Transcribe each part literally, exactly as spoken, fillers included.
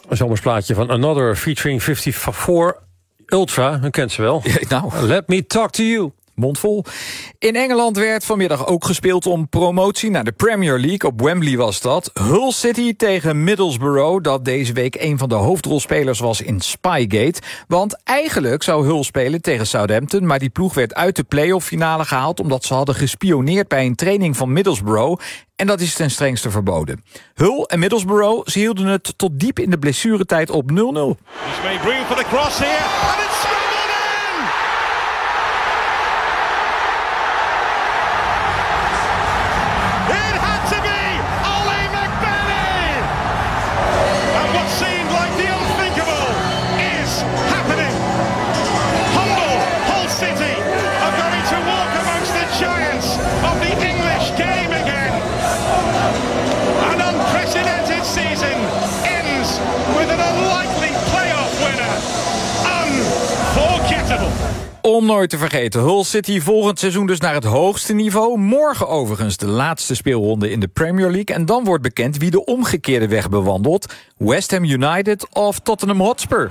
Een zomersplaatje van Another featuring vijfenvijftig Ultra. U kent ze wel. Ja, nou. Let me talk to you. Mondvol. In Engeland werd vanmiddag ook gespeeld om promotie naar de Premier League. Op Wembley was dat. Hull City tegen Middlesbrough, dat deze week een van de hoofdrolspelers was in Spygate. Want eigenlijk zou Hull spelen tegen Southampton, maar die ploeg werd uit de play-off finale gehaald omdat ze hadden gespioneerd bij een training van Middlesbrough. En dat is ten strengste verboden. Hull en Middlesbrough, ze hielden het tot diep in de blessuretijd op nul nul. He's made room for the cross here, and it's scribbled in! It had to be Oli McBurney! And what seemed like the unthinkable is happening. Humble Hull City are going to walk amongst the giants of the English game again. An unprecedented season ends with an unlikely playoff winner. Unforgettable. Om nooit te vergeten, Hull City volgend seizoen dus naar het hoogste niveau. Morgen overigens de laatste speelronde in de Premier League. En dan wordt bekend wie de omgekeerde weg bewandelt. West Ham United of Tottenham Hotspur.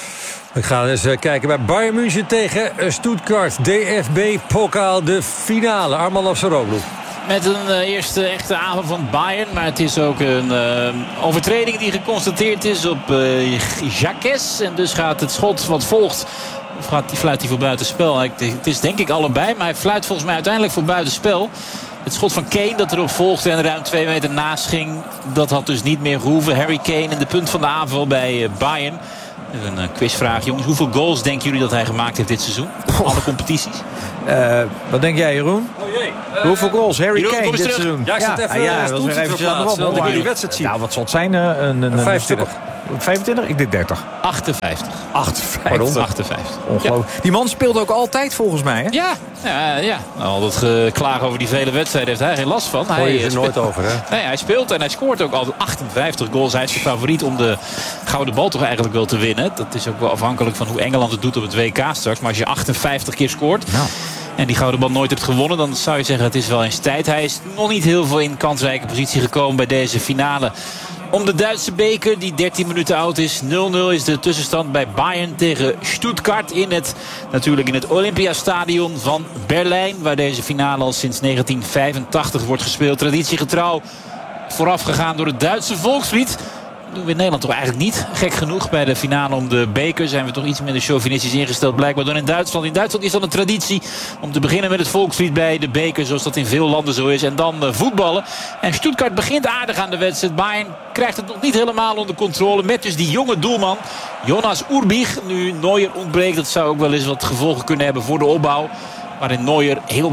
We gaan eens kijken bij Bayern München tegen Stuttgart. D F B-pokaal, de finale. Arman Afsaroglu. Met een uh, eerste echte avond van Bayern. Maar het is ook een uh, overtreding die geconstateerd is op uh, Jacques. En dus gaat het schot wat volgt. Of gaat, die fluit hij voor buitenspel? Het is denk ik allebei. Maar hij fluit volgens mij uiteindelijk voor buitenspel. Het schot van Kane dat erop volgde en ruim twee meter naast ging. Dat had dus niet meer gehoeven. Harry Kane in de punt van de aanval bij uh, Bayern. Een uh, quizvraag, jongens. Hoeveel goals denken jullie dat hij gemaakt heeft dit seizoen? Oh. Alle competities? Uh, wat denk jij, Jeroen? Oh jee. Uh, Hoeveel goals Harry Jeroen, Kane dit terug. seizoen? Ja, ik zit even, ja, uh, dat was weer even verplaatst, zodat ik jullie wedstrijd zie. Nou, wat zal het zijn? Uh, een, een, vijfentwintig. vijfentwintig? Ik denk dertig. achtenvijftig. achtenvijftig. Pardon? achtenvijftig. Ongelooflijk. Ja. Die man speelt ook altijd volgens mij, hè? Ja, ja, ja. Nou, al dat geklagen over die vele wedstrijden heeft hij geen last van. Hoor hij je er speelt, nooit over, hè? Nee, hij speelt en hij scoort ook al achtenvijftig goals. Hij is de favoriet om de gouden bal toch eigenlijk wel te winnen. Dat is ook wel afhankelijk van hoe Engeland het doet op het W K straks. Maar als je achtenvijftig keer scoort... Nou. En die gouden bal nooit hebt gewonnen, dan zou je zeggen het is wel eens tijd. Hij is nog niet heel veel in kansrijke positie gekomen bij deze finale. Om de Duitse beker die dertien minuten oud is. nul nul is de tussenstand bij Bayern tegen Stuttgart. In het, natuurlijk in het Olympiastadion van Berlijn. Waar deze finale al sinds negentien vijfentachtig wordt gespeeld. Traditiegetrouw voorafgegaan door het Duitse volkslied. Dat doen we in Nederland toch eigenlijk niet. Gek genoeg, bij de finale om de beker zijn we toch iets minder chauvinistisch ingesteld blijkbaar dan in Duitsland. In Duitsland is dan een traditie om te beginnen met het volkslied bij de beker, zoals dat in veel landen zo is. En dan uh, voetballen. En Stuttgart begint aardig aan de wedstrijd. Bayern krijgt het nog niet helemaal onder controle. Met dus die jonge doelman Jonas Urbich. Nu Neuer ontbreekt, dat zou ook wel eens wat gevolgen kunnen hebben voor de opbouw. Waarin Neuer heel